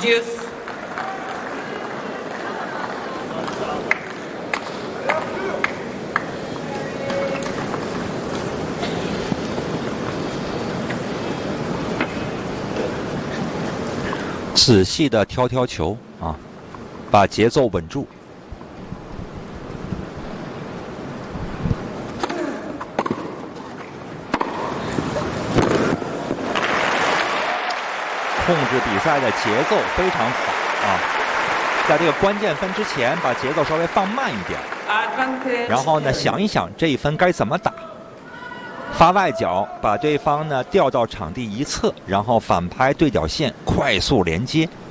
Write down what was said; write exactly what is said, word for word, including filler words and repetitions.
Deuce. 仔细的挑挑球啊，把节奏稳住。控制比赛的节奏非常好啊，在这个关键分之前，把节奏稍微放慢一点，然后呢，想一想这一分该怎么打。发外脚，把对方呢调到场地一侧，然后反拍对角线，快速连接。